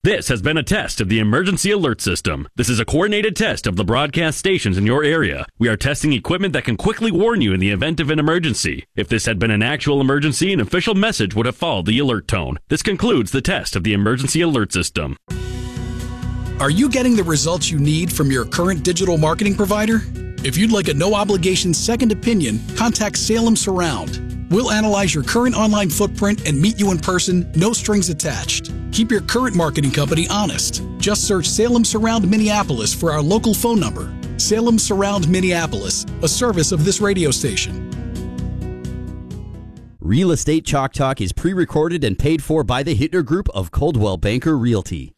This has been a test of the emergency alert system. This is a coordinated test of the broadcast stations in your area. We are testing equipment that can quickly warn you in the event of an emergency. If this had been an actual emergency, an official message would have followed the alert tone. This concludes the test of the emergency alert system. Are you getting the results you need from your current digital marketing provider? If you'd like a no-obligation second opinion, contact Salem Surround. We'll analyze your current online footprint and meet you in person, no strings attached. Keep your current marketing company honest. Just search Salem Surround Minneapolis for our local phone number. Salem Surround Minneapolis, a service of this radio station. Real Estate Chalk Talk is pre-recorded and paid for by the Hittner Group of Coldwell Banker Realty.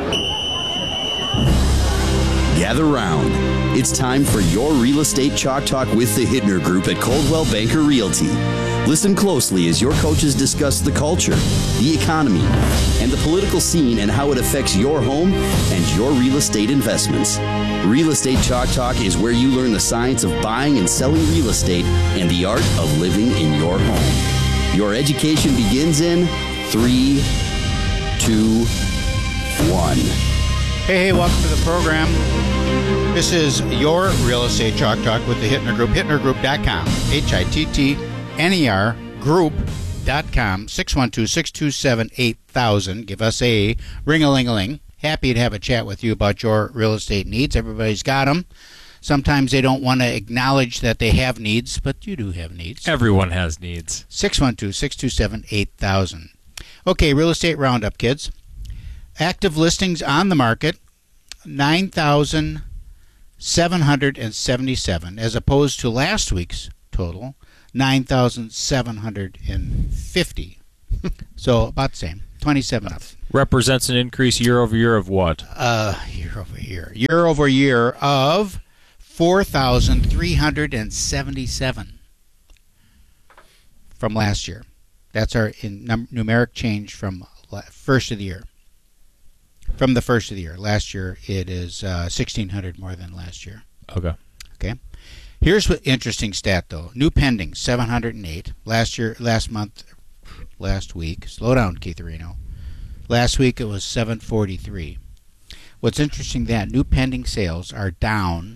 Gather round. It's time for your Real Estate Chalk Talk with the Hittner Group at Coldwell Banker Realty. Listen closely as your coaches discuss the culture, the economy, and the political scene and how it affects your home and your real estate investments. Real Estate Chalk Talk is where you learn the science of buying and selling real estate and the art of living in your home. Your education begins in 3, 2, 1. Hey, welcome to the program. This is your Real Estate Chalk Talk with the Hittner Group, HittnerGroup.com, HITTNER Group.com, 612-627-8000. Give us a ring-a-ling-a-ling. Happy to have a chat with you about your real estate needs. Everybody's got them. Sometimes they don't want to acknowledge that they have needs, but you do have needs. Everyone has needs. 612-627-8000. Okay, Real Estate Roundup, kids. Active listings on the market, 9,777, as opposed to last week's total, 9,750. So about the same, 27 up. Represents an increase year over year of what? Year over year. Year over year of 4,377 from last year. That's our numeric change from first of the year. From the first of the year. Last year, it is 1,600 more than last year. Okay. Here's what interesting stat, though. New pendings, 708. Last week, slow down, Keith Areno. Last week, it was 743. What's interesting that new pending sales are down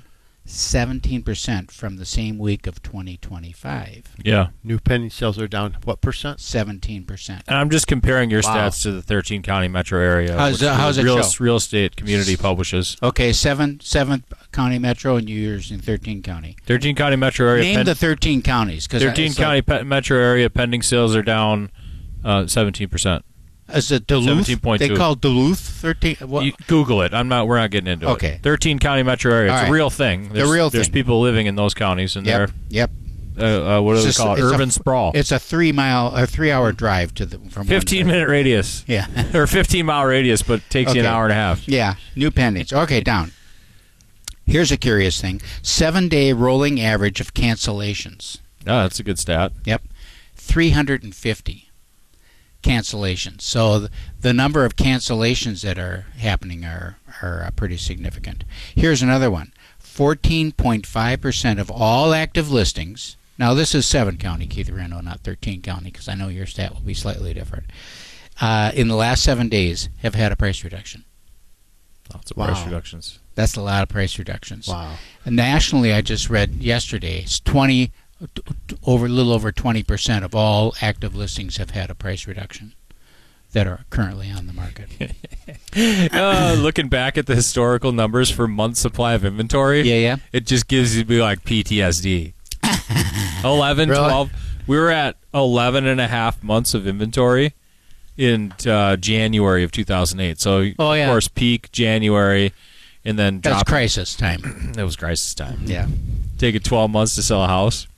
17% from the same week of 2025. Yeah. New pending sales are down what percent? 17%. And I'm just comparing your stats to the 13 county metro area. How's it show? Real Estate Community publishes. Okay, 7 county metro, and you're using 13 county. 13 county metro area. Name the 13 counties. 13 county metro area pending sales are down 17%. Is it Duluth? 17.2. They call Duluth 13. You Google it. We're not getting into it. Okay. 13 county metro area. It's All right. a real thing. There's people living in those counties, and Yep. what do they call it? Urban sprawl. It's a 3-hour drive to from 15-minute radius. Yeah. Or 15-mile radius, but takes you an hour and a half. Yeah. New pendings. Okay, down. Here's a curious thing: 7-day rolling average of cancellations. Oh, that's a good stat. Yep. 350 cancellations. So the number of cancellations that are happening are pretty significant. Here's another one. 14.5% of all active listings. Now this is 7 county, Keith Areno, not 13 county, because I know your stat will be slightly different. In the last 7 days have had a price reduction. Lots of price reductions. That's a lot of price reductions. Wow. And nationally, I just read yesterday, it's a little over 20% of all active listings have had a price reduction that are currently on the market. Looking back at the historical numbers for month supply of inventory, it just gives you like PTSD. 11, Really? 12. We were at 11 and a half months of inventory in January of 2008. So, of course, peak January, and then That's drop. crisis time. It was crisis time. Yeah. Take it 12 months to sell a house.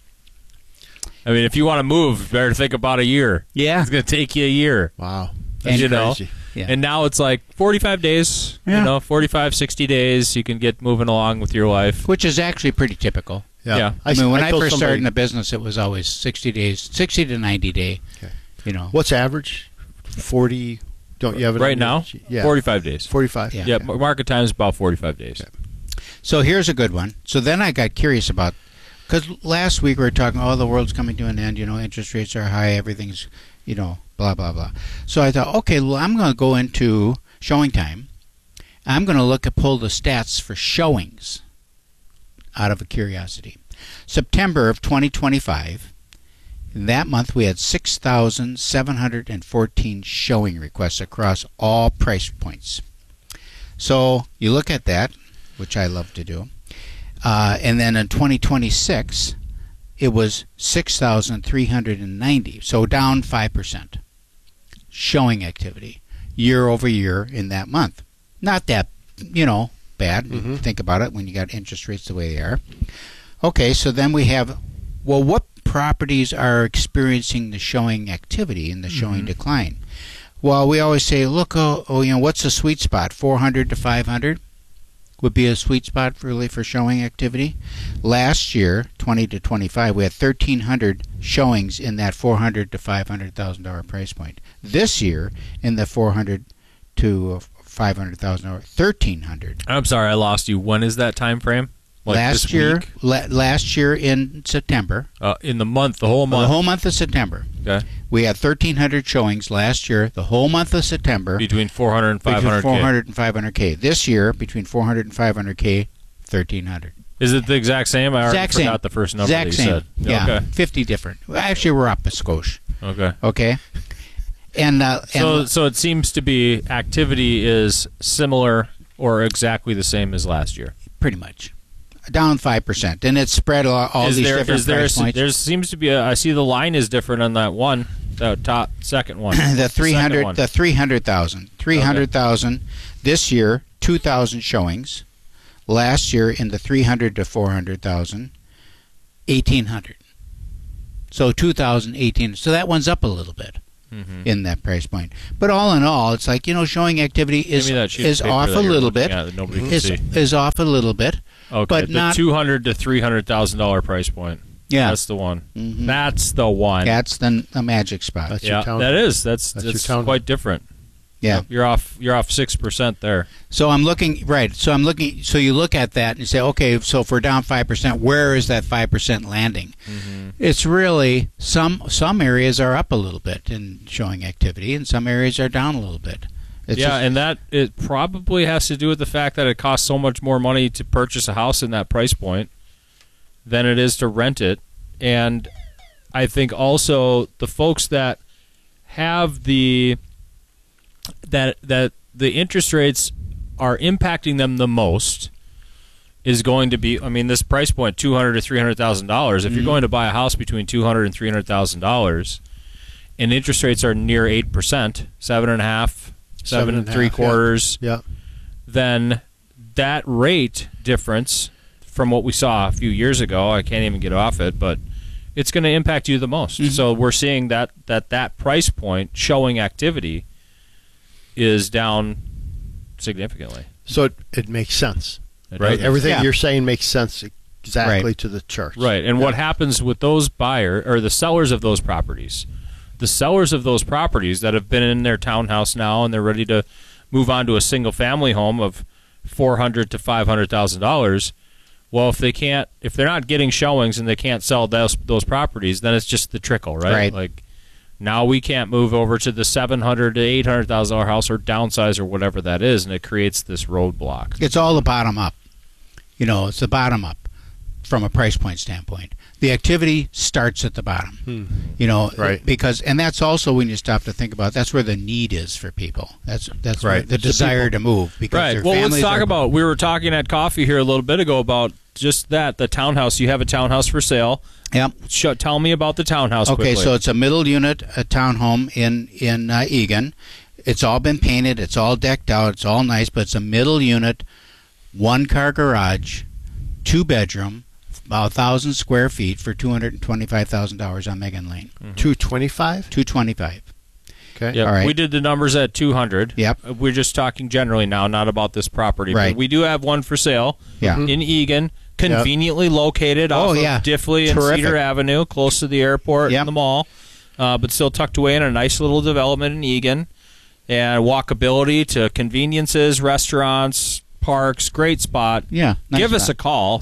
I mean, if you want to move, you better think about a year. Yeah. It's going to take you a year. Wow. And you know, Yeah. and now it's like 45 days, 45, 60 days, you can get moving along with your life. Which is actually pretty typical. Yeah. I mean, when I first started in the business, it was always 60 days, 60 to 90 day. Okay. You know. What's average? 40. Don't you have it right now? Yeah. 45 days. 45. Yeah. Yeah. Market time is about 45 days. Okay. So here's a good one. So then I got curious about, because last week we were talking, the world's coming to an end. You know, interest rates are high. Everything's, blah, blah, blah. So I thought, okay, well, I'm going to go into showing time. I'm going to pull the stats for showings out of a curiosity. September of 2025, in that month we had 6,714 showing requests across all price points. So you look at that, which I love to do, and then in 2026 it was 6,390, so down 5% showing activity year over year in that month. Not that, bad. Think about it when you got interest rates the way they are. Okay, so then we have, well, what properties are experiencing the showing activity and the showing decline? Well, we always say, look, what's the sweet spot? 400 to 500 would be a sweet spot really for showing activity. Last year, 20 to 25, we had 1,300 showings in that $400,000 to $500,000 price point. This year, in the 400 to $500,000, 1,300. I'm sorry, I lost you. When is that time frame? Last year in September. In the month, the whole month. The whole month of September. Okay. We had 1,300 showings last year, the whole month of September. Between 400 and 500K. Between 400 and 500K. This year, between 400 and 500K, 1,300. Is it the exact same? I already forgot the first number that you said. Yeah, okay. 50 different. Actually, we're up a skosh. Okay. And so it seems to be activity is similar or exactly the same as last year. Pretty much. Down 5%. And it's spread all these different price points. There seems to be I see the line is different on that one, the top second one. the 300,000. 300,000 this year, 2,000 showings. Last year in the 300 to 400,000, 1,800. So 2,018. So that one's up a little bit in that price point. But all in all, it's like, showing activity is off a little bit. Is off a little bit. Okay, but the not $200,000 to $300,000 price point. Yeah, that's the one. That's the one. That's the magic spot. That's your town. That is. That's quite different. Yeah, you're off 6% there. So I'm looking right. So you look at that and you say, okay, so if we're down 5%, where is that 5% landing? It's really some areas are up a little bit in showing activity, and some areas are down a little bit. And that it probably has to do with the fact that it costs so much more money to purchase a house in that price point than it is to rent it. And I think also the folks that have that the interest rates are impacting them the most is going to be, this price point, $200,000 to $300,000. If you're going to buy a house between $200,000 and $300,000, and interest rates are near 8%, 7.5%. 7 3/4, then that rate difference from what we saw a few years ago, I can't even get off it, but it's going to impact you the most. So we're seeing that price point showing activity is down significantly. So it makes sense, right? Everything you're saying makes sense exactly to the chart. Right, and what happens with those buyers or the sellers of those properties? The sellers of those properties that have been in their townhouse now and they're ready to move on to a single-family home of $400,000 to $500,000. Well, if they're not getting showings and they can't sell those properties, then it's just the trickle, right? Like now we can't move over to the $700,000 to $800,000 house or downsize or whatever that is, and it creates this roadblock. It's all the bottom up. It's the bottom up from a price point standpoint. The activity starts at the bottom, right? Because, and that's also when you stop to think about, that's where the need is for people. That's right. The desire to move. Because right. Well, let's talk about. We were talking at coffee here a little bit ago about just that. The townhouse. You have a townhouse for sale. Yep. Tell me about the townhouse. Okay, quickly. so it's a middle unit, a townhome in Eagan. It's all been painted. It's all decked out. It's all nice, but it's a middle unit, 1-car garage, 2-bedroom. About 1,000 square feet for $225,000 on Megan Lane. 225? 225. Okay. Yep. All right. We did the numbers at 200. Yep. We're just talking generally now, not about this property. Right. But we do have one for sale in Eagan, conveniently located off of Diffley and Cedar Avenue, close to the airport and the mall, but still tucked away in a nice little development in Eagan. And walkability to conveniences, restaurants, parks, great spot. Yeah. Nice Give us a call,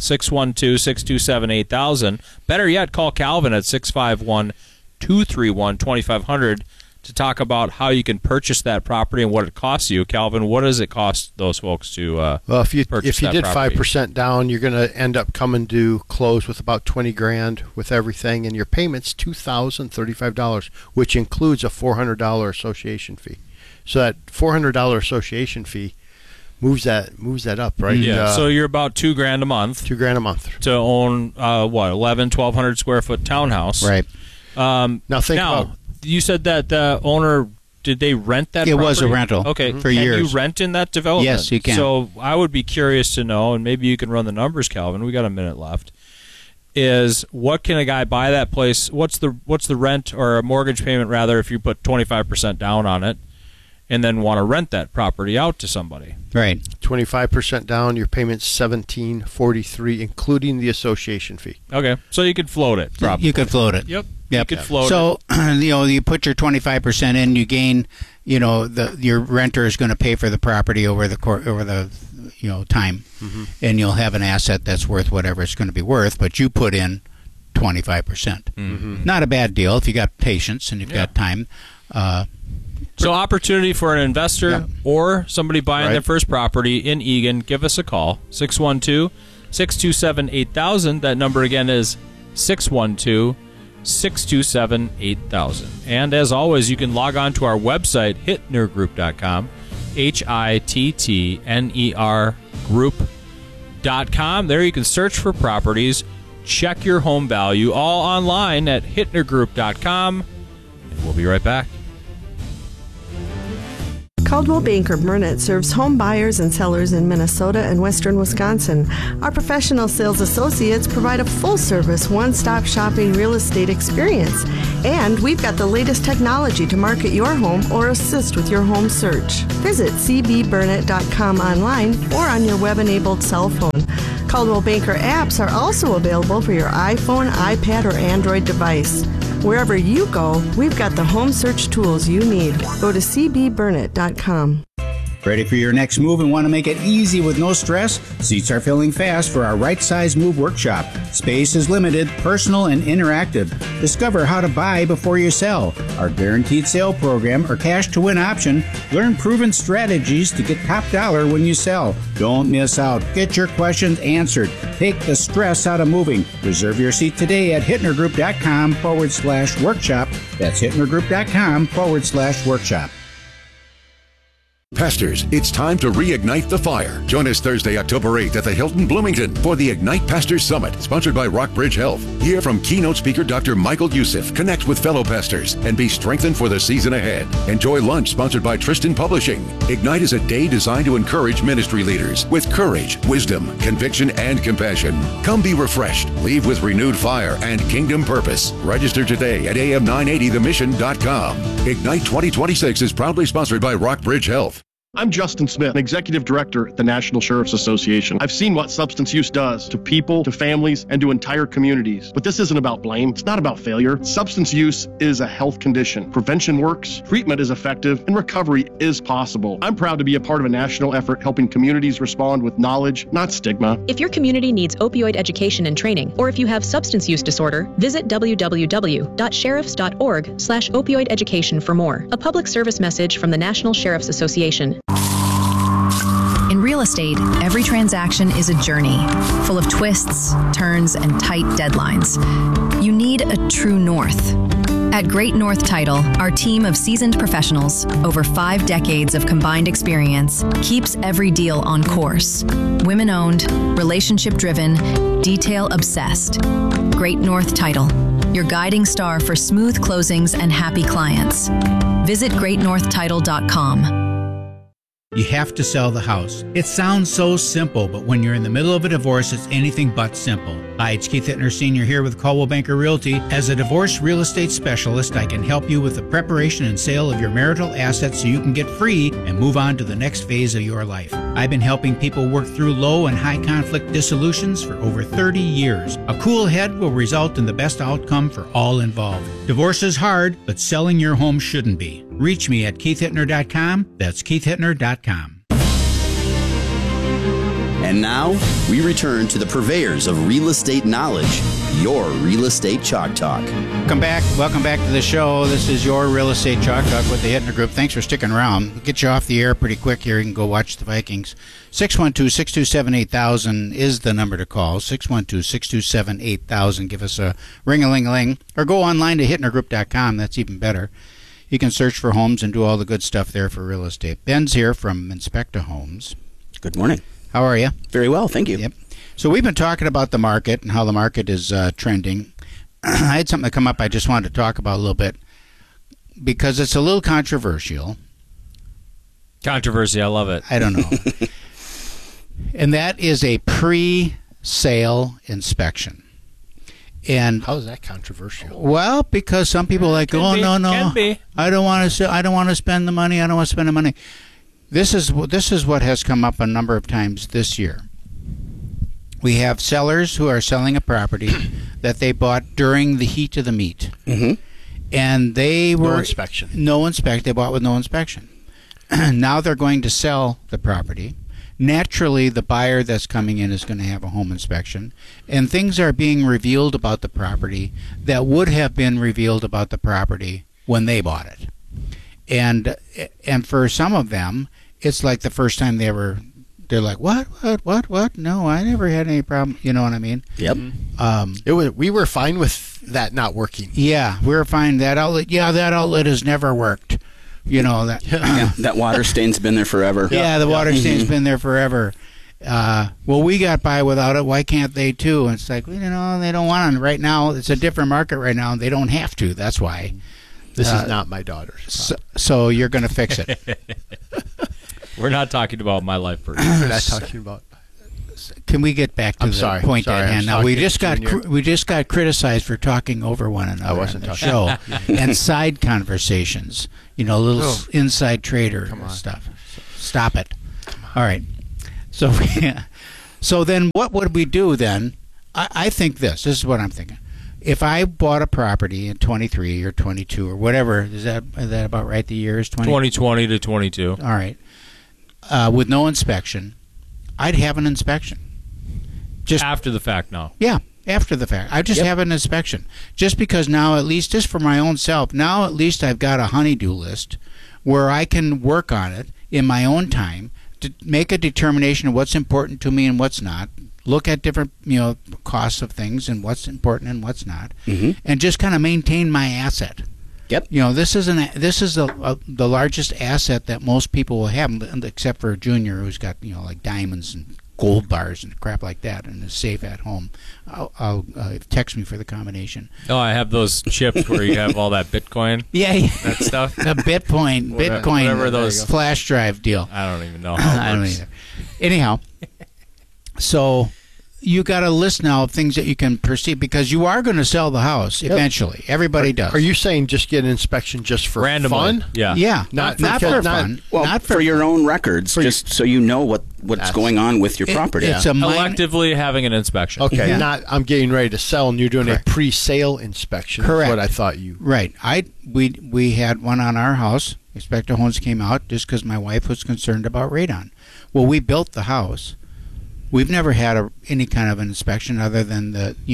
612-627-8000. Better yet, call Calvin at 651-231-2500 to talk about how you can purchase that property and what it costs you. Calvin, what does it cost those folks to well, if you purchase did property? 5% down, you're going to end up coming to close with about $20,000 with everything, and your payment's $2,035, which includes a $400 association fee. So that $400 association fee moves that up, right? Yeah. So you're about $2,000 a month. $2,000 a month to own 1,200 square foot townhouse. Right. Now think about. You said that the owner, did they rent that It property? was a rental Okay. for can years. you rent in that development? Yes, you can. So I would be curious to know, and maybe you can run the numbers, Calvin. We got a minute left. Is what can a guy buy that place? What's the rent or a mortgage payment rather if you put 25% down on it, and then want to rent that property out to somebody? Right. 25% down, your payment's $1,743, including the association fee. Okay, so you could float it. Probably. You could float it. Yep. Yep. You could float it. So, you put your 25% in, you gain, your renter is going to pay for the property over the time, and you'll have an asset that's worth whatever it's going to be worth, but you put in 25%. Not a bad deal if you got patience and you've got time. So opportunity for an investor or somebody buying their first property in Eagan, give us a call, 612-627-8000. That number again is 612-627-8000. And as always, you can log on to our website, hittnergroup.com, HITTNER group.com. There you can search for properties, check your home value, all online at hittnergroup.com. And we'll be right back. Coldwell Banker Burnett serves home buyers and sellers in Minnesota and western Wisconsin. Our professional sales associates provide a full-service, one-stop shopping real estate experience. And we've got the latest technology to market your home or assist with your home search. Visit cbburnett.com online or on your web-enabled cell phone. Coldwell Banker apps are also available for your iPhone, iPad, or Android device. Wherever you go, we've got the home search tools you need. Go to cbburnett.com. Ready for your next move and want to make it easy with no stress? Seats are filling fast for our Right Size Move workshop. Space is limited, personal, and interactive. Discover how to buy before you sell. Our guaranteed sale program or cash to win option. Learn proven strategies to get top dollar when you sell. Don't miss out. Get your questions answered. Take the stress out of moving. Reserve your seat today at hittnergroup.com/workshop. That's hittnergroup.com/workshop. Pastors, it's time to reignite the fire. Join us Thursday, October 8th at the Hilton Bloomington for the Ignite Pastors Summit, sponsored by Rockbridge Health. Hear from keynote speaker Dr. Michael Youssef, connect with fellow pastors, and be strengthened for the season ahead. Enjoy lunch sponsored by Tristan Publishing. Ignite is a day designed to encourage ministry leaders with courage, wisdom, conviction, and compassion. Come be refreshed, leave with renewed fire and kingdom purpose. Register today at am980themission.com. Ignite 2026 is proudly sponsored by Rockbridge Health. I'm Justin Smith, Executive Director at the National Sheriff's Association. I've seen what substance use does to people, to families, and to entire communities. But this isn't about blame. It's not about failure. Substance use is a health condition. Prevention works, treatment is effective, and recovery is possible. I'm proud to be a part of a national effort helping communities respond with knowledge, not stigma. If your community needs opioid education and training, or if you have substance use disorder, visit www.sheriffs.org/opioid education for more. A public service message from the National Sheriff's Association. In real estate, every transaction is a journey, full of twists, turns, and tight deadlines. You need a true north. At Great North Title, our team of seasoned professionals, over 5 decades of combined experience, keeps every deal on course. Women-owned, relationship-driven, detail-obsessed. Great North Title, your guiding star for smooth closings and happy clients. Visit greatnorthtitle.com. You have to sell the house. It sounds so simple, but when you're in the middle of a divorce, it's anything but simple. Hi, it's Keith Hittner Sr. here with Coldwell Banker Realty. As a divorce real estate specialist, I can help you with the preparation and sale of your marital assets so you can get free and move on to the next phase of your life. I've been helping people work through low and high conflict dissolutions for over 30 years. A cool head will result in the best outcome for all involved. Divorce is hard, but selling your home shouldn't be. Reach me at keithhittner.com. That's keithhittner.com. And now, we return to the purveyors of real estate knowledge, your Real Estate Chalk Talk. Welcome back to the show. This is your Real Estate Chalk Talk with the Hittner Group. Thanks for sticking around. We'll get you off the air pretty quick here. You can go watch the Vikings. 612-627-8000 is the number to call. 612-627-8000. Give us a ring-a-ling-a-ling. Or go online to hittnergroup.com. That's even better. You can search for homes and do all the good stuff there for real estate. Ben's here from Inspecta Homes. Good morning. How are you? Very well, thank you. Yep. So we've been talking about the market and how the market is trending. I had something to come up I just wanted to talk about a little bit because it's a little controversial. Controversy, I love it. I don't know. And that is a pre-sale inspection. And how is that controversial? Well, because some people are like, no, I don't want to spend the money. I don't want to spend the money. This is what has come up a number of times this year. We have sellers who are selling a property that they bought during the heat of the meat. Mm-hmm. And they were... No inspection. They bought with no inspection. Now they're going to sell the property. Naturally, the buyer that's coming in is going to have a home inspection. And things are being revealed about the property that would have been revealed about the property when they bought it. And for some of them, it's like the first time they're like, what? No, I never had any problem. You know what I mean? Yep. We were fine with that not working. Yeah, we were fine. That outlet has never worked. You know that. Yeah, that water stain's been there forever. Yeah, the water stain's been there forever. Well, we got by without it. Why can't they too? And it's like, they don't want to right now. It's a different market right now, and they don't have to. That's why. This is not my daughter's. So you're going to fix it. We're not talking about my life person. We're not talking about. Can we get back to the point at hand? Now we just got criticized for talking over one another on the show and side conversations. Little inside trader stuff. Stop it. All right. So then what would we do then? I think this is what I'm thinking. If I bought a property in 23 or 22 or whatever, is that about right? The year is 2020 to 22. All right. With no inspection, I'd have an inspection. Just after the fact now. Yeah, after the fact. I just have an inspection. Just because now, at least just for my own self, now at least I've got a honey-do list where I can work on it in my own time to make a determination of what's important to me and what's not. Look at different costs of things and what's important and what's not, and just kind of maintain my asset. Yep. This is the largest asset that most people will have, except for a junior who's got like diamonds and gold bars and crap like that and is safe at home. I'll text me for the combination. Oh, I have those chips where you have all that Bitcoin. Yeah. That stuff. The Bitcoin, whatever those flash drive deal. I don't even know how I don't either. Anyhow, so you got a list now of things that you can perceive because you are going to sell the house eventually. Everybody does. Are you saying just get an inspection just for randomly? Fun? Yeah. Not for fun. Well, not for your own records, just so you know what's going on with your property. It's electively having an inspection. Okay, I'm getting ready to sell, and you're doing a pre-sale inspection. Correct. That's what I thought you. Right. We had one on our house. Inspector Holmes came out just because my wife was concerned about radon. Well, we built the house. We've never had any kind of an inspection other than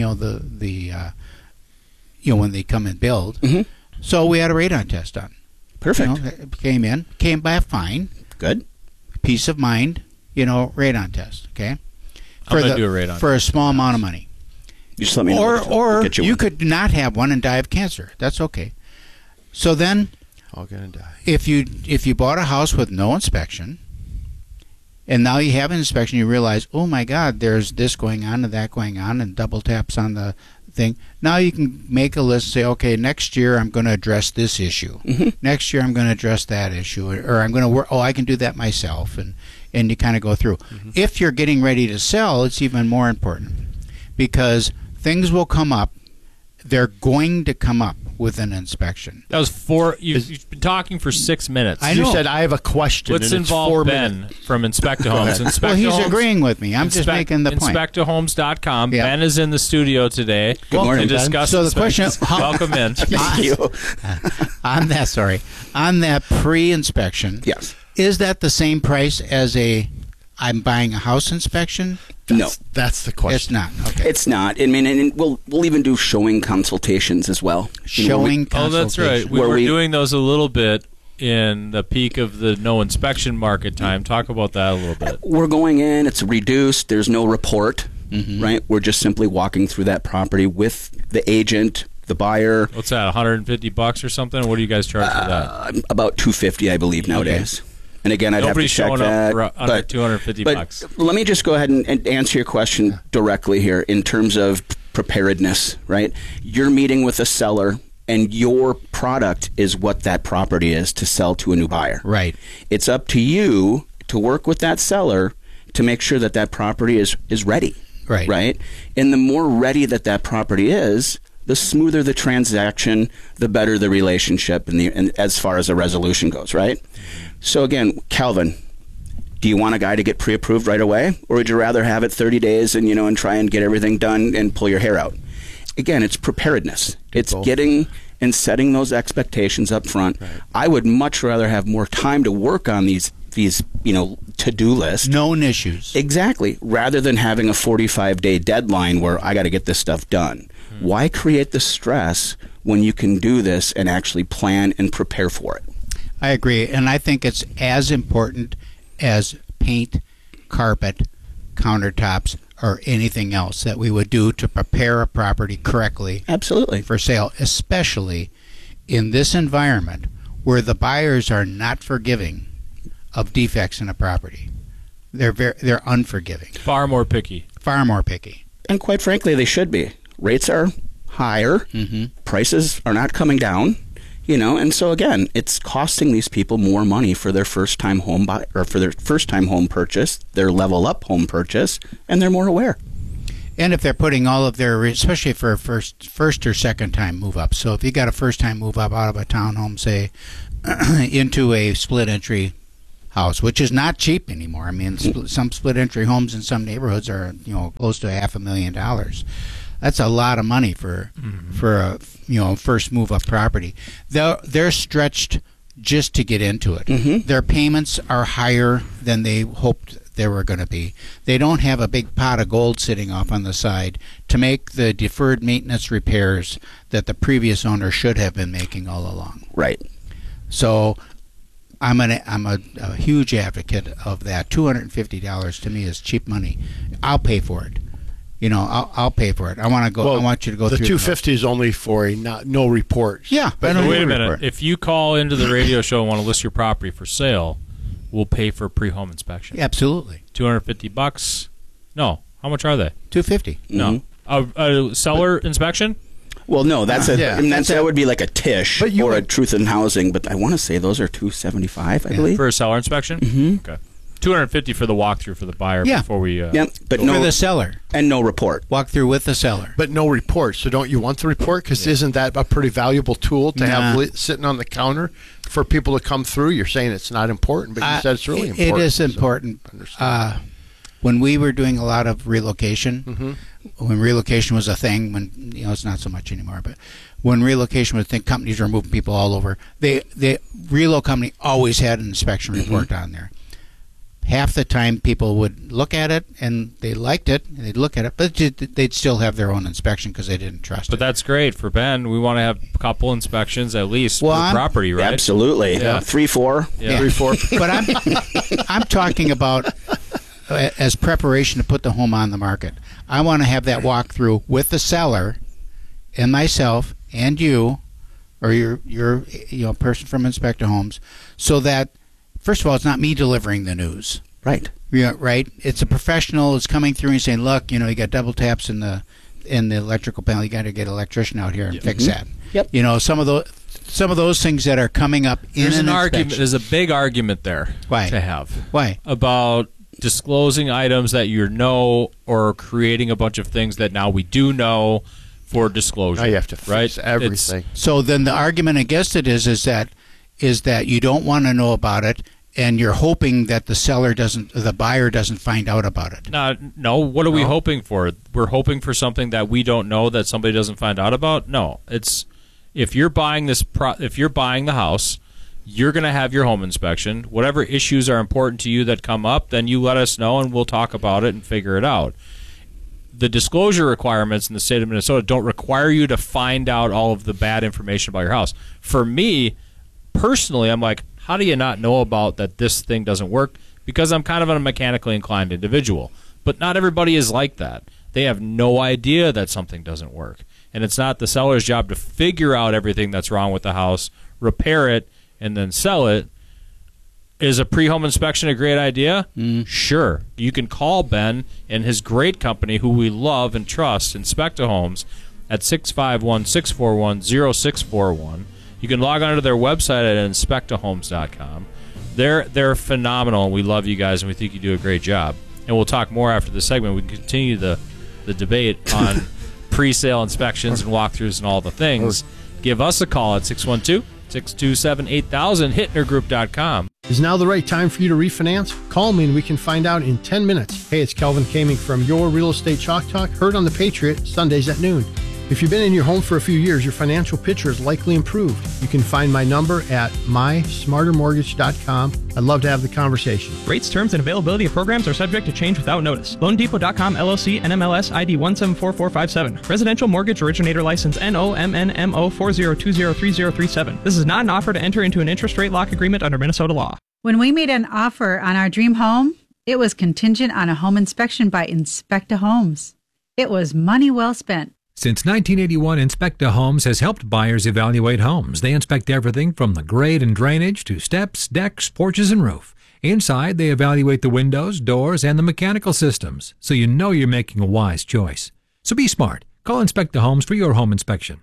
when they come and build. Mm-hmm. So we had a radon test done. Perfect. Came back fine. Good. Peace of mind. Radon test. Okay. I'm gonna do a radon for a small amount of money. You just let me know. Or you could not have one and die of cancer. That's okay. So then, all gonna die. If you bought a house with no inspection. And now you have an inspection, you realize, oh my God, there's this going on and that going on, and double taps on the thing. Now you can make a list and say, okay, next year I'm going to address this issue. Mm-hmm. Next year I'm going to address that issue. Or I'm going to work, I can do that myself. And you kind of go through. Mm-hmm. If you're getting ready to sell, it's even more important because things will come up. They're going to come up with an inspection. That was you've been talking for 6 minutes. You said I have a question. Let's involve Ben from Inspecta Homes. Well, he's agreeing with me. I'm just making the point. InspectaHomes.com. Yeah. Ben is in the studio today. Good morning, to discuss. So the question: welcome in. Thank you. On that pre-inspection. Yes. Is that the same price as I'm buying a house inspection? That's the question. It's not. Okay. It's not. I mean, and we'll even do showing consultations as well. Showing consultations. Oh, that's right. We were doing those a little bit in the peak of the no inspection market time. Talk about that a little bit. We're going in. It's reduced. There's no report, right? We're just simply walking through that property with the agent, the buyer. What's that? $150 or something? What do you guys charge for that? About $250, I believe, nowadays. Okay. And again, I'd Nobody's have to check that. Showing up for under $250. But let me just go ahead and answer your question directly here in terms of preparedness, right? You're meeting with a seller, and your product is what that property is to sell to a new buyer. Right. It's up to you to work with that seller to make sure that that property is ready. Right. Right? And the more ready that property is, the smoother the transaction, the better the relationship and as far as a resolution goes, right? So again, Calvin, do you want a guy to get pre-approved right away, or would you rather have it 30 days and try and get everything done and pull your hair out? Again, it's preparedness. It's getting and setting those expectations up front. Right. I would much rather have more time to work on these to-do lists. Known issues. Exactly. Rather than having a 45-day deadline where I got to get this stuff done. Why create the stress when you can do this and actually plan and prepare for it? I agree, and I think it's as important as paint, carpet, countertops, or anything else that we would do to prepare a property correctly. Absolutely. For sale, especially in this environment where the buyers are not forgiving of defects in a property. They're unforgiving. Far more picky. Far more picky. And quite frankly, they should be. Rates are higher. Prices are not coming down. And so again, it's costing these people more money for their first-time home home purchase, their level-up home purchase, and they're more aware. And if they're putting all of their, especially for a first or second-time move-up. So if you got a first-time move-up out of a townhome, say, into a split-entry house, which is not cheap anymore. I mean, some split-entry homes in some neighborhoods are, close to $500,000. That's a lot of money for a first move up property. They're stretched just to get into it. Their payments are higher than they hoped they were going to be. They don't have a big pot of gold sitting off on the side to make the deferred maintenance repairs that the previous owner should have been making all along. Right. So I'm a huge advocate of that. $250 to me is cheap money. I'll pay for it. I'll pay for it. I want to go. I want you to go through. The $250 is only for no reports. Yeah, but wait a minute. If you call into the radio show and want to list your property for sale, we'll pay for a pre-home inspection. Absolutely. $250. No, how much are they? $250. No, a seller inspection. Well, no, that would be like a TISH or a Truth in Housing, but I want to say those are $275, I believe, for a seller inspection. Okay. $250 for the walkthrough for the buyer before we. But for the seller and no report. Walk through with the seller, but no report. So don't you want the report? Because isn't that a pretty valuable tool to have sitting on the counter for people to come through? You're saying it's not important, but you said it's really important. It is important. When we were doing a lot of relocation, when relocation was a thing, when it's not so much anymore, but when relocation was a thing, companies were moving people all over. The relo company always had an inspection report on there. Half the time people would look at it and they liked it, and they'd look at it, but they'd still have their own inspection because they didn't trust it. But that's great for Ben. We want to have a couple inspections at least for the property, right? Absolutely. Yeah. 3-4. Yeah. 3-4. But I'm talking about as preparation to put the home on the market. I want to have that walkthrough with the seller and myself and you, or your person from Inspector Homes, so that first of all, it's not me delivering the news. Right. Yeah, right. It's a professional is coming through and saying, "Look, you got double taps in the electrical panel. You got to get an electrician out here and fix that." Yep. Some of those things that are coming up in There's an argument. There's a big argument there to have. Why? About disclosing items that you know, or creating a bunch of things that now we do know for disclosure. Now you have to fix everything. So then the argument against it is that you don't want to know about it, and you're hoping that the buyer doesn't find out about it. No. What are we hoping for? We're hoping for something that we don't know that somebody doesn't find out about. No, it's if you're buying if you're buying the house, You're going to have your home inspection. Whatever issues are important to you that come up, then you let us know and we'll talk about it and figure it out. The disclosure requirements in the state of Minnesota don't require you to find out all of the bad information about your house. For me, personally, I'm like, how do you not know about that this thing doesn't work? Because I'm kind of a mechanically inclined individual. But not everybody is like that. They have no idea that something doesn't work. And it's not the seller's job to figure out everything that's wrong with the house, repair it, and then sell it. Is a pre-home inspection a great idea? Sure. You can call Ben and his great company, who we love and trust, Inspecta Homes, at 651-641-0641. You can log on to their website at inspectahomes.com. They're phenomenal, and we love you guys, and we think you do a great job. And we'll talk more after the segment. We can continue the debate on pre-sale inspections and walkthroughs and all the things. Give us a call at 612-627-8000, hittnergroup.com. Is now the right time for you to refinance? Call me and we can find out in 10 minutes. Hey, it's Kelvin Kaming from Your Real Estate Chalk Talk, heard on The Patriot, Sundays at noon. If you've been in your home for a few years, your financial picture is likely improved. You can find my number at mysmartermortgage.com. I'd love to have the conversation. Rates, terms, and availability of programs are subject to change without notice. LoanDepot.com, LLC, NMLS ID 174457. Residential Mortgage Originator License NOMNMO 40203037. This is not an offer to enter into an interest rate lock agreement under Minnesota law. When we made an offer on our dream home, it was contingent on a home inspection by Inspecta Homes. It was money well spent. Since 1981, Inspecta Homes has helped buyers evaluate homes. They inspect everything from the grade and drainage to steps, decks, porches, and roof. Inside, they evaluate the windows, doors, and the mechanical systems, so you know you're making a wise choice. So be smart. Call Inspecta Homes for your home inspection,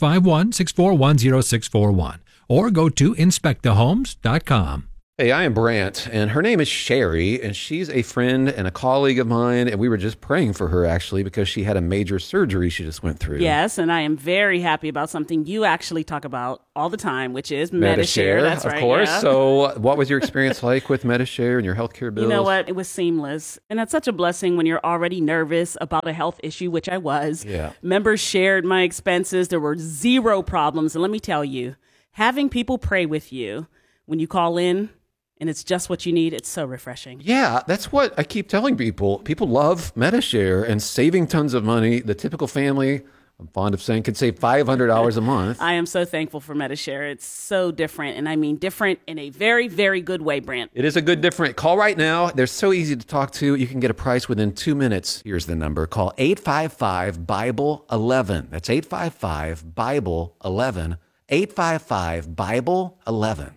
651-641-0641, or go to inspectahomes.com. Hey, I am Brant, and her name is Sherry, and she's a friend and a colleague of mine, and we were just praying for her, actually, because she had a major surgery she just went through. Yes, and I am very happy about something you actually talk about all the time, which is Medi-Share. That's right, of course. Yeah. So what was your experience like with Medi-Share and your healthcare bills? You know what? It was seamless, and that's such a blessing when you're already nervous about a health issue, which I was. Yeah. Members shared my expenses. There were zero problems, and let me tell you, having people pray with you when you call in, and it's just what you need, it's so refreshing. Yeah, that's what I keep telling people. People love Medi-Share and saving tons of money. The typical family, I'm fond of saying, could save $500 a month. I am so thankful for Medi-Share. It's so different, and I mean different in a very, very good way, Brant. It is a good different. Call right now. They're so easy to talk to. You can get a price within 2 minutes. Here's the number. Call 855-BIBLE-11. That's 855-BIBLE-11. 855-BIBLE-11.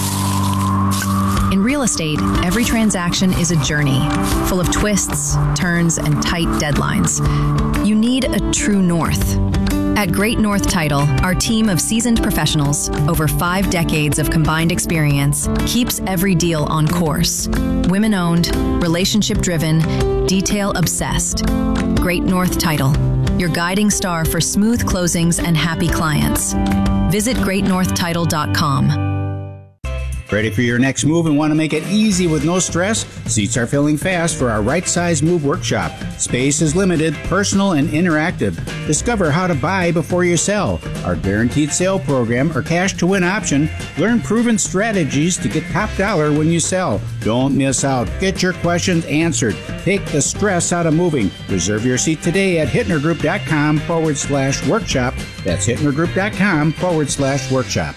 In real estate, every transaction is a journey, full of twists, turns, and tight deadlines. You need a true north. At Great North Title, our team of seasoned professionals, over 5 decades of combined experience, keeps every deal on course. Women-owned, relationship-driven, detail-obsessed. Great North Title, your guiding star for smooth closings and happy clients. Visit greatnorthtitle.com. Ready for your next move and want to make it easy with no stress? Seats are filling fast for our Right Size Move workshop. Space is limited, personal, and interactive. Discover how to buy before you sell, our guaranteed sale program or cash to win option. Learn proven strategies to get top dollar when you sell. Don't miss out. Get your questions answered. Take the stress out of moving. Reserve your seat today at hittnergroup.com/workshop. That's hittnergroup.com/workshop.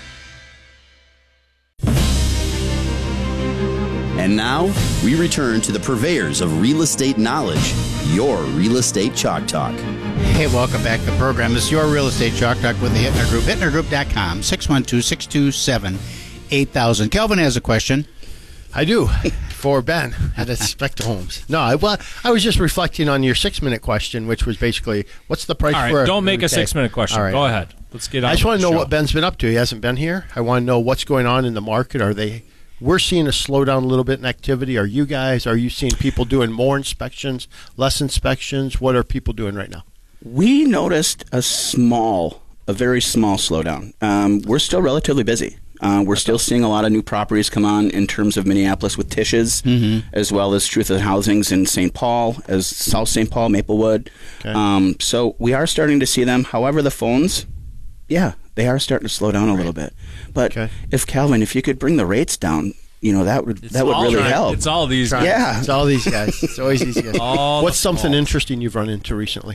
And now, we return to the purveyors of real estate knowledge, Your Real Estate Chalk Talk. Hey, welcome back to the program. This is Your Real Estate Chalk Talk with the Hittner Group. HittnerGroup.com, 612-627-8000. Kelvin has a question. I do, for Ben at Inspecta Homes. No, I was just reflecting on your 6-minute question, which was basically, what's the price for for don't make a 6-minute question. All right. Go ahead. Let's get on. I just want to know show. what Ben's been up to. He hasn't been here. I want to know what's going on in the market. We're seeing a slowdown a little bit in activity. Are you seeing people doing more inspections, less inspections? What are people doing right now? We noticed a very small slowdown. We're still relatively busy. We're still seeing a lot of new properties come on in terms of Minneapolis with Tish's, as well as Truth of Housings in St. Paul, as South St. Paul, Maplewood. Okay. So we are starting to see them. However, the phones, they are starting to slow down a little bit. But if Calvin, if you could bring the rates down, that would really help. It's all these guys. Yeah. It's all these guys. It's always these guys. What's something interesting you've run into recently?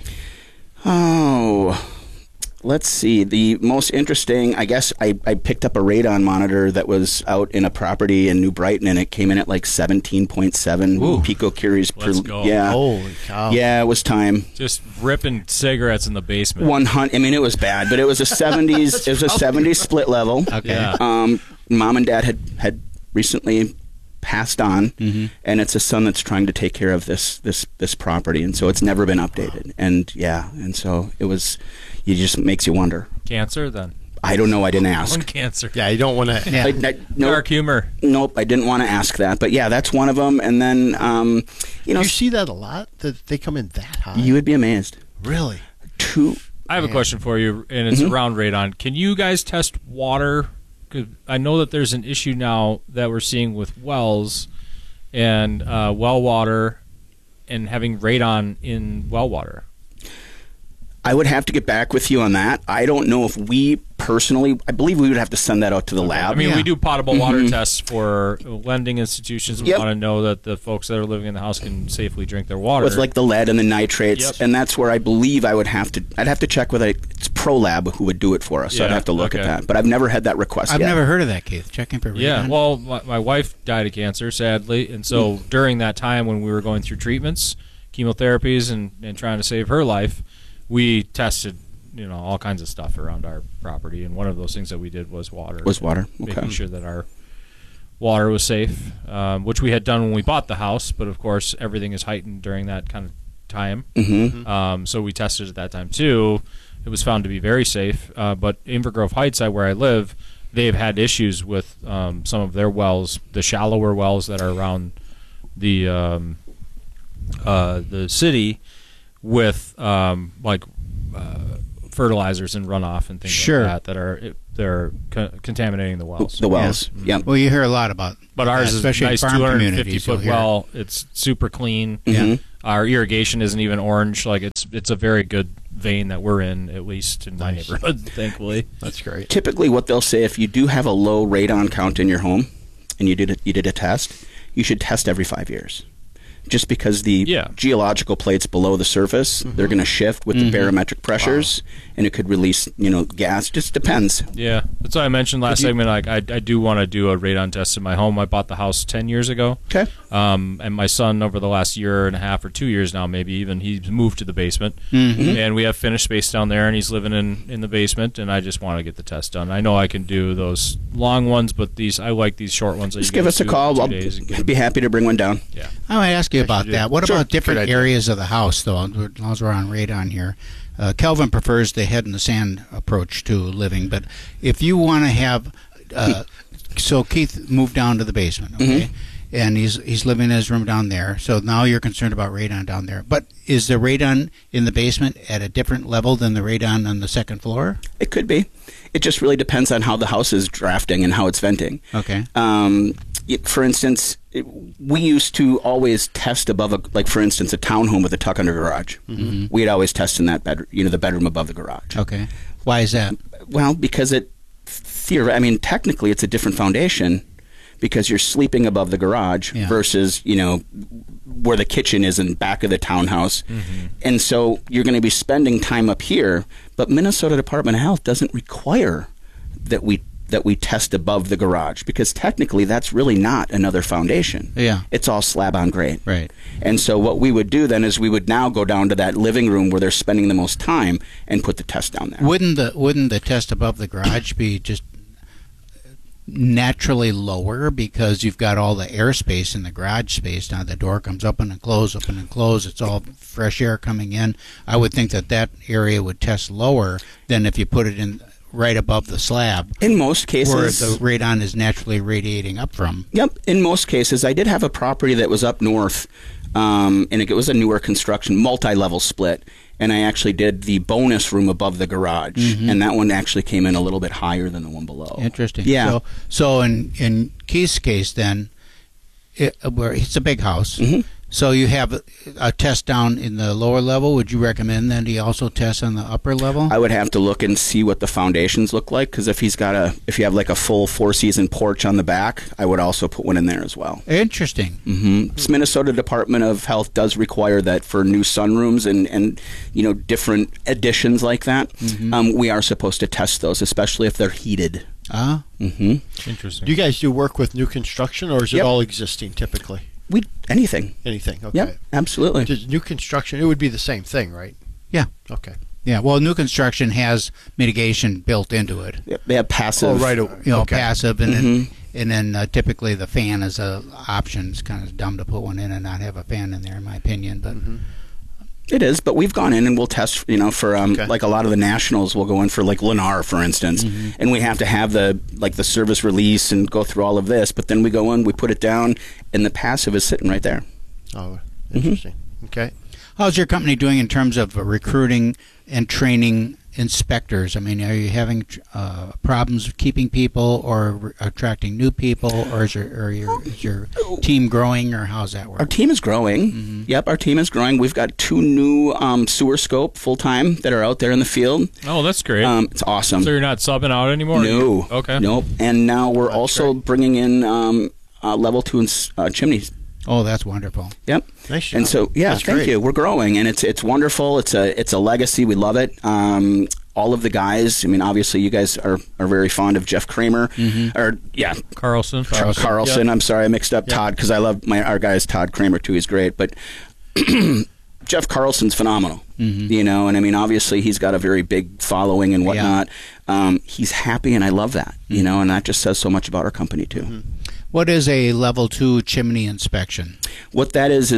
Oh, let's see. The most interesting, I guess, I picked up a radon monitor that was out in a property in New Brighton, and it came in at like 17.7 picocuries per. Let's go. Yeah. Holy cow! Yeah, it was time. Just ripping cigarettes in the basement. 100. I mean, it was bad, but it was a 70s. It was a 70s split level. Okay. Yeah. Mom and Dad had recently passed on, and it's a son that's trying to take care of this property, and so it's never been updated. And so it was. It just makes you wonder. Cancer, then? I don't know. I didn't ask. Lung cancer. Yeah, you don't want to. Dark humor. Nope, I didn't want to ask that. But yeah, that's one of them. And then, you see that a lot. That they come in that high. You would be amazed. Really? I have a question for you, and it's around radon. Can you guys test water? 'Cause I know that there's an issue now that we're seeing with wells and well water and having radon in well water. I would have to get back with you on that. I don't know if we personally, I believe we would have to send that out to the lab. I mean, we do potable water tests for lending institutions. We want to know that the folks that are living in the house can safely drink their water. With like the lead and the nitrates, and that's where I believe I'd have to check with it's ProLab who would do it for us. So I'd have to look at that. But I've never had that request I've yet. never heard of that, Keith. Checking for radon. Yeah, well, my wife died of cancer, sadly, and so during that time when we were going through treatments, chemotherapies, and trying to save her life, we tested, all kinds of stuff around our property, and one of those things that we did was water. Making sure that our water was safe, which we had done when we bought the house, but of course everything is heightened during that kind of time. So we tested at that time too. It was found to be very safe, but Inver Grove Heights, where I live, they've had issues with some of their wells, the shallower wells that are around the city, with fertilizers and runoff and things like that they're contaminating the wells. The wells, yeah. Well, you hear a lot about, but ours is especially a nice farm 250-foot well. It's super clean. Yeah, our irrigation isn't even orange. Like it's a very good vein that we're in, at least in my neighborhood. Thankfully, that's great. Typically, what they'll say, if you do have a low radon count in your home, and you did a test, you should test every 5 years. Just because the geological plates below the surface, they're going to shift with the barometric pressures, and it could release, gas. Just depends. Yeah, that's why I mentioned last segment. Like, I do want to do a radon test in my home. I bought the house 10 years ago. Okay. And my son, over the last year and a half or 2 years now, maybe even, he's moved to the basement, and we have finished space down there, and he's living in the basement. And I just want to get the test done. I know I can do those long ones, but I like these short ones. Just give us a call. I'll be happy to bring one down. Yeah. I might ask you about that. What about different areas of the house, though? As long as we're on radon here, Kelvin prefers the head in the sand approach to living. But if you want to have, so Keith moved down to the basement, okay, and he's living in his room down there. So now you're concerned about radon down there. But is the radon in the basement at a different level than the radon on the second floor? It could be. It just really depends on how the house is drafting and how it's venting. Okay. For instance, we used to always test above, for instance, a townhome with a tuck under garage. We'd always test in that bedroom, the bedroom above the garage. Okay. Why is that? Well, because technically it's a different foundation, because you're sleeping above the garage versus, where the kitchen is in the back of the townhouse. And so you're going to be spending time up here, but Minnesota Department of Health doesn't require that we test above the garage, because technically that's really not another foundation. Yeah. It's all slab on grade. Right. And so what we would do then is we would now go down to that living room where they're spending the most time and put the test down there. Wouldn't the test above the garage be just naturally lower because you've got all the airspace in the garage space? Now the door comes open and close, it's all fresh air coming in. I would think that area would test lower than if you put it in right above the slab. In most cases, where the radon is naturally radiating up from. Yep. In most cases, I did have a property that was up north, and it was a newer construction, multi-level split, and I actually did the bonus room above the garage, and that one actually came in a little bit higher than the one below. Interesting. Yeah. So in Keith's case, then, where it's a big house, So you have a test down in the lower level. Would you recommend then he also test on the upper level? I would have to look and see what the foundations look like, because if you have like a full 4-season porch on the back, I would also put one in there as well. Interesting. This Minnesota Department of Health does require that for new sunrooms and different additions like that. We are supposed to test those, especially if they're heated. Interesting. Do you guys do work with new construction, or is it all existing typically? Anything. Okay. Yep, absolutely. Just new construction, it would be the same thing, right? Yeah. Okay. Yeah. Well, new construction has mitigation built into it. Yep, they have passive. Oh, right. Passive, and then typically the fan is a option. It's kind of dumb to put one in and not have a fan in there, in my opinion. But It is, but we've gone in and we'll test, for like a lot of the nationals, we'll go in for like Lennar, for instance, and we have to have the service release and go through all of this, but then we go in, we put it down, and the passive is sitting right there. Oh, interesting. Okay. How's your company doing in terms of recruiting and training inspectors? I mean, are you having problems keeping people or attracting new people, or is your team growing, or how's that work? Our team is growing. Yep, our team is growing. We've got 2 new sewer scope full-time that are out there in the field. Oh, that's great. It's awesome. So you're not subbing out anymore? No. Okay. Nope. And now we're also bringing in level 2 chimneys. Oh, that's wonderful. Yep. Nice job. And so, That's thank great. you. We're growing, and it's wonderful. It's a legacy. We love it. All of the guys. I mean, obviously, you guys are very fond of Jeff Kramer, Carlson. Carlson. Yep. I'm sorry, I mixed up Todd, because I love our guys. Todd Kramer too. He's great, but Jeff Carlson's phenomenal. And I mean, obviously, he's got a very big following and whatnot. He's happy, and I love that. And that just says so much about our company too. What is a level 2 chimney inspection? What that is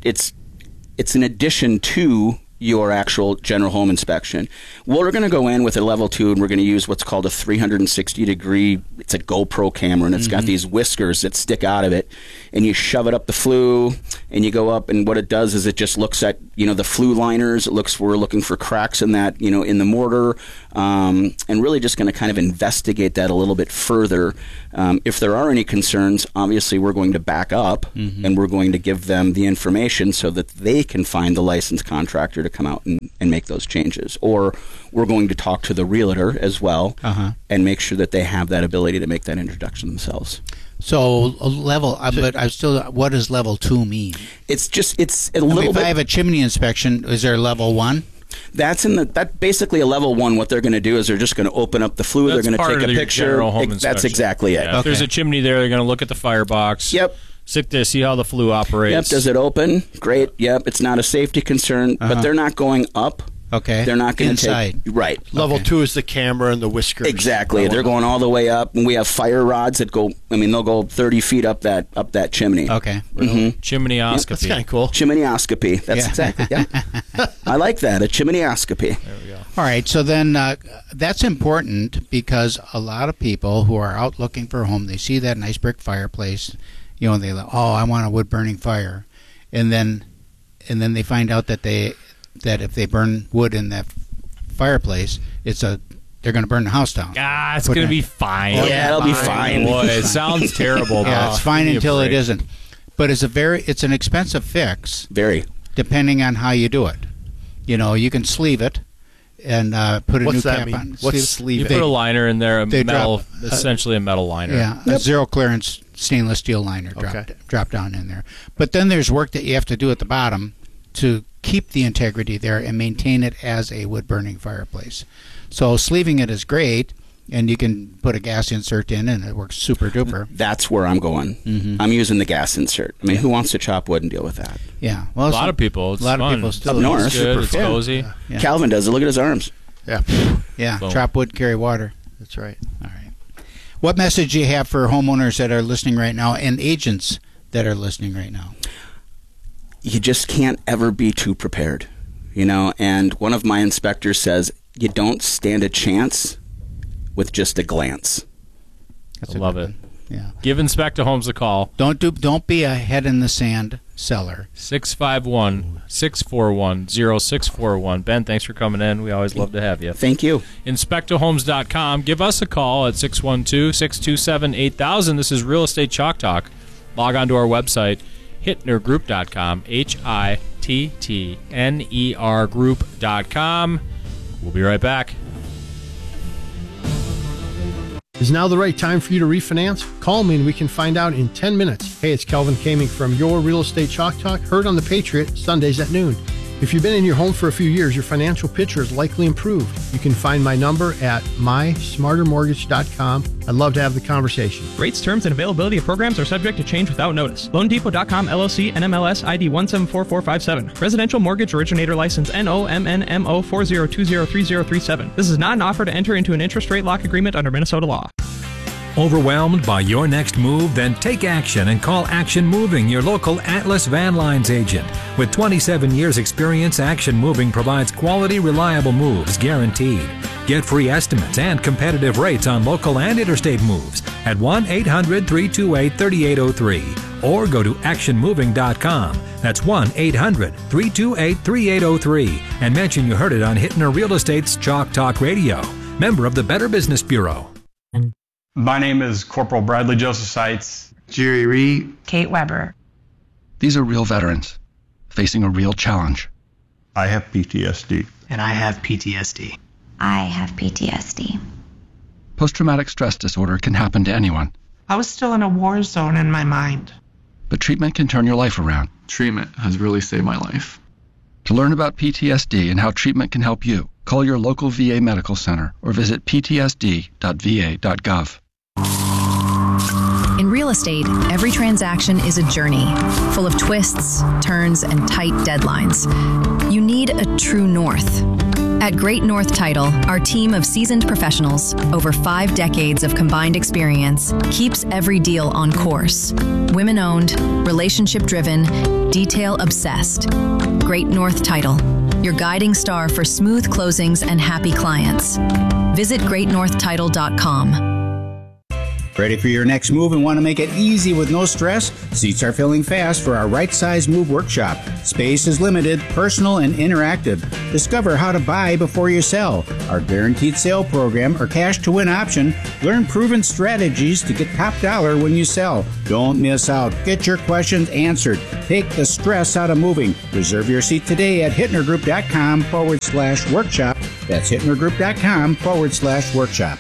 it's an addition to your actual general home inspection. We're going to go in with a level 2, and we're going to use what's called a 360-degree, it's a GoPro camera, and it's got these whiskers that stick out of it, and you shove it up the flue, and you go up, and what it does is it just looks at, the flue liners. We're looking for cracks in that, in the mortar, and really just going to kind of investigate that a little bit further. If there are any concerns, obviously we're going to back up, and we're going to give them the information so that they can find the licensed contractor to come out and make those changes. Or we're going to talk to the realtor as well and make sure that they have that ability to make that introduction themselves. So a level, but I still. What does level 2 mean? It's a little if bit. I have a chimney inspection, is there level 1? That's basically a level 1. What they're going to do is they're just going to open up the flue. That's they're going to take a picture. general home That's inspection. exactly it. Yeah, if there's a chimney there, they're going to look at the firebox. Yep. Sit there, see how the flue operates. Yep. Does it open? Great. Yep. It's not a safety concern, but they're not going up. Okay. They're not going to inside. Right. Level 2 is the camera and the whiskers. Exactly. They're going all the way up, and we have fire rods that go. I mean, they'll go 30 feet up that chimney. Okay. Chimneyoscopy. That's kind of cool. Chimneyoscopy. That's exactly. Yeah. I like that. A chimneyoscopy. There we go. All right. So then that's important, because a lot of people who are out looking for a home, they see that nice brick fireplace, and they like, I want a wood burning fire, and then they find out that if they burn wood in that fireplace, they're going to burn the house down. It's going to be fine. Yeah, it'll be fine. Boy, it sounds terrible. Yeah, it's fine until it break. isn't. But it's an expensive fix. Very. Depending on how you do it. You can sleeve it and put a What's new that cap mean? on. What's sleeve You it? put a liner in there, drop, essentially a metal liner. Yeah, a zero clearance stainless steel liner drop down in there. But then there's work that you have to do at the bottom to keep the integrity there and maintain it as a wood burning fireplace. So sleeving it is great, and you can put a gas insert in, and it works super duper. That's where I'm going. I'm using the gas insert. I mean, who wants to chop wood and deal with that? Yeah, well, a lot of people. It's a lot fun. of people still. Up north. It's good. It's Super cozy. Yeah. Calvin does it. Look at his arms. Yeah. Boom. Chop wood, carry water. That's right. All right. What message do you have for homeowners that are listening right now and agents that are listening right now? You just can't ever be too prepared, and one of my inspectors says you don't stand a chance with just a glance. I love it. Yeah. Give Inspecta Homes a call. Don't be a head in the sand seller. 651-641-0641. Ben, thanks for coming in. We always love to have you. Thank you. InspectaHomes.com. Give us a call at 612-627-8000. This is Real Estate Chalk Talk. Log on to our website. hittnergroup.com, HITTNER group.com. We'll be right back. Is now the right time for you to refinance? Call me and we can find out in 10 minutes. Hey, it's Kelvin Kaming from Your Real Estate Chalk Talk, heard on The Patriot, Sundays at noon. If you've been in your home for a few years, your financial picture is likely improved. You can find my number at mysmartermortgage.com. I'd love to have the conversation. Rates, terms, and availability of programs are subject to change without notice. LoanDepot.com LLC NMLS ID 174457. Residential Mortgage Originator License NOMNMO 40203037. This is not an offer to enter into an interest rate lock agreement under Minnesota law. Overwhelmed by your next move? Then take action and call Action Moving, your local Atlas Van Lines agent. With 27 years experience, Action Moving provides quality, reliable moves guaranteed. Get free estimates and competitive rates on local and interstate moves at 1-800-328-3803 or go to actionmoving.com. That's 1-800-328-3803 and mention you heard it on Hittner Real Estate's Chalk Talk Radio. Member of the Better Business Bureau. My name is Corporal Bradley Joseph Seitz. Jerry Reed. Kate Weber. These are real veterans facing a real challenge. I have PTSD. And I have PTSD. I have PTSD. Post-traumatic stress disorder can happen to anyone. I was still in a war zone in my mind. But treatment can turn your life around. Treatment has really saved my life. To learn about PTSD and how treatment can help you, call your local VA medical center or visit ptsd.va.gov. In real estate, every transaction is a journey, full of twists, turns, and tight deadlines. You need a true north. At Great North Title, our team of seasoned professionals, over 5 decades of combined experience, keeps every deal on course. Women-owned, relationship-driven, detail-obsessed. Great North Title, your guiding star for smooth closings and happy clients. Visit greatnorthtitle.com. Ready for your next move and want to make it easy with no stress? Seats are filling fast for our Right Size Move workshop. Space is limited, personal, and interactive. Discover how to buy before you sell. Our guaranteed sale program or cash to win option. Learn proven strategies to get top dollar when you sell. Don't miss out. Get your questions answered. Take the stress out of moving. Reserve your seat today at hittnergroup.com/workshop. That's hittnergroup.com/workshop.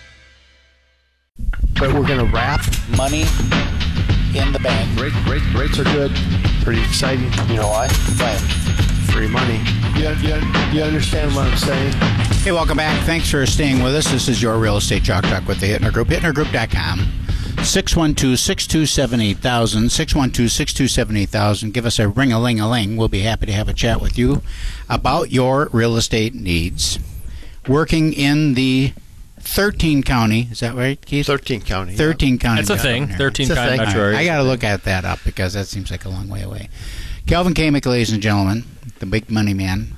But we're going to wrap Money in the bank. Rates are good. Pretty exciting. You know why? Why? Free money. You understand what I'm saying? Hey, welcome back. Thanks for staying with us. This is Your Real Estate Chalk Talk with the Hittner Group. HittnerGroup.com. 612-627-8000. 612-627-8000. Give us a ring-a-ling-a-ling. We'll be happy to have a chat with you about your real estate needs. Working in the 13 county, is that right, Keith? 13 county. 13 county. That's a thing. 13 county metro area. I got to look at that up because that seems like a long way away. Kelvin Kaming, ladies and gentlemen, the big money man.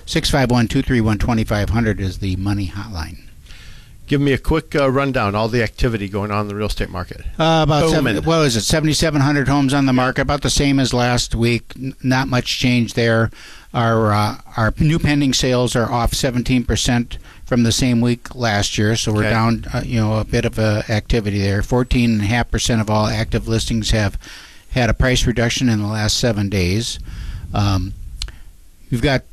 651-231-2500 is the money hotline. Give me a quick rundown, all the activity going on in the real estate market. About 7,700 homes on the market, about the same as last week. Not much change there. Our new pending sales are off 17% from the same week last year, so we're down a bit of activity there. 14.5% of all active listings have had a price reduction in the last 7 days. We've got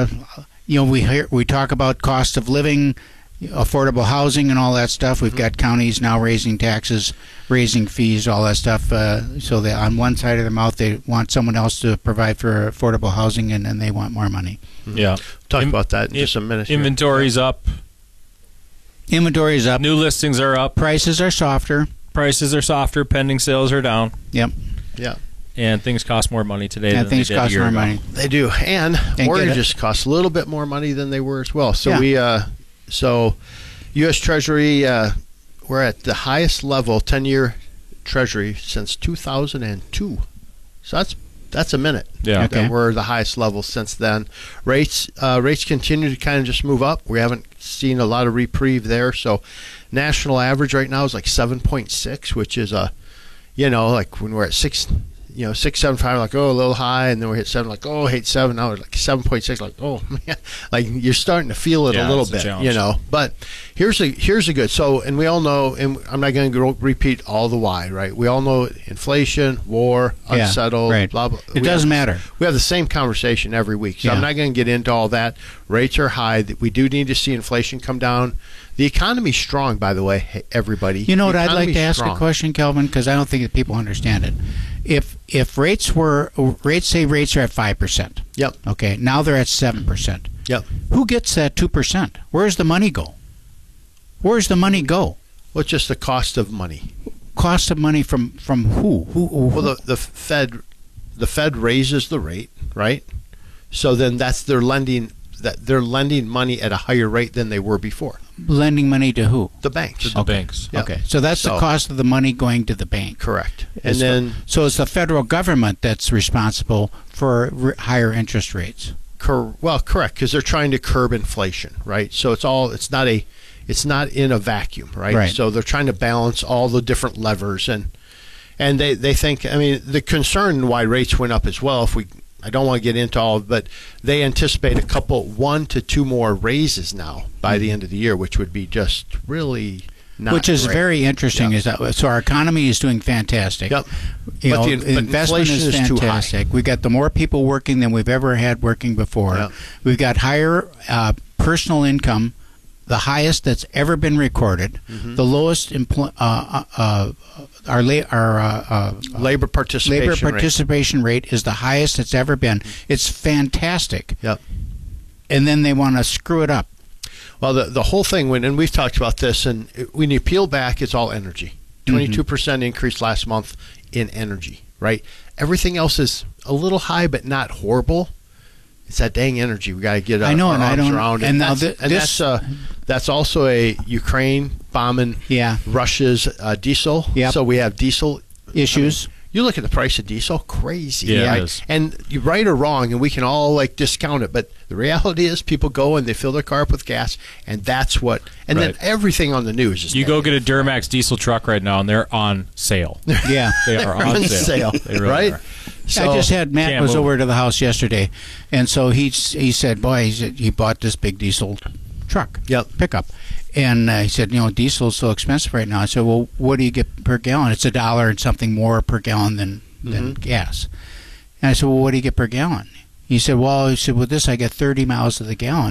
we talk about cost of living, affordable housing, and all that stuff. We've got counties now raising taxes, raising fees, all that stuff. So they, on one side of their mouth, they want someone else to provide for affordable housing, and then they want more money. Yeah. Talk about that in just a minute. Inventory's up. Inventory is up. New listings are up. Prices are softer. Pending sales are down. Yep. Yeah. And things cost more money today and than things they did cost a year more ago. money. They do. And mortgages cost a little bit more money than they were as well. So so U.S. Treasury, we're at the highest level, 10-year Treasury, since 2002. So that's a minute. Yeah. Okay. We're the highest level since then. Rates continue to kind of just move up. We haven't seen a lot of reprieve there. So national average right now is like 7.6, which is like when we're at 6, 6.75, like, oh, a little high, and then we hit 7, like, oh, hit 7. Now we're like 7.6, like, oh man, like you're starting to feel it a little bit, But here's a good. So, and we all know, and I'm not going to repeat all the why, right? We all know inflation, war, unsettled, blah blah. It doesn't matter. We have the same conversation every week, so I'm not going to get into all that. Rates are high. We do need to see inflation come down. The economy's strong, by the way, everybody. You know what? I'd like to ask a question, Kelvin, because I don't think that people understand it. If rates are at 5%. Yep. Okay. Now they're at 7%. Yep. Who gets that 2%? Where's the money go? Where's the money go? Well, it's just the cost of money. Cost of money from who? Well, the Fed raises the rate, right? So then they're lending money at a higher rate than they were before. Lending money to who? The banks. The banks. Yep. Okay, so that's the cost of the money going to the bank. Correct. And then, so it's the federal government that's responsible for higher interest rates. Well, correct, because they're trying to curb inflation, right? So it's not in a vacuum, right? So they're trying to balance all the different levers, and they think. I mean, the concern why rates went up as well. I don't want to get into all, but they anticipate 1 to 2 more raises now by the end of the year, which would be just really not Which is great. very interesting. Yep. Is that, so our economy is doing fantastic. Yep. But investment inflation is fantastic. We've got the more people working than we've ever had working before. Yep. We've got higher personal income, the highest that's ever been recorded. Mm-hmm. The lowest labor participation rate is the highest it's ever been. It's fantastic. Yep. And then they want to screw it up. Well, the whole thing, and we've talked about this, and when you peel back, it's all energy. 22% increase last month in energy, right? Everything else is a little high, but not horrible. It's that dang energy. We got to get our arms around it. And now that's also a Ukraine bombing Russia's diesel. Yep. So we have diesel issues. You look at the price of diesel, crazy. Yeah, right? it is. And you're right or wrong, and we can all discount it, but the reality is people go and they fill their car up with gas, and that's what. And then everything on the news is. You go get a Duramax diesel truck right now, and they're on sale. Yeah, they are on sale. They really right? are. So, I just had Matt was over to the house yesterday, and so he said, "Boy, he bought this big diesel truck, pickup." And he said, diesel is so expensive right now. I said, well, what do you get per gallon? It's $1 and something more per gallon than gas. And I said, well, what do you get per gallon? He said, with this I get 30 miles to the gallon.